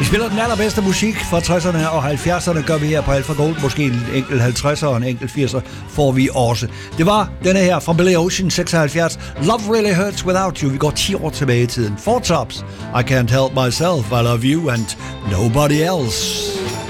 spiller den allerbedste musik fra 60'erne og 70'erne, gør vi her på Alpha Gold. Måske en enkelt 50'er og en enkelt 80'er får vi også. Det var denne her fra Billy Ocean 76. Love Really Hurts Without You. Vi går 10 år tilbage i tiden. Four Tops. I Can't Help Myself. I Love You and Nobody Else.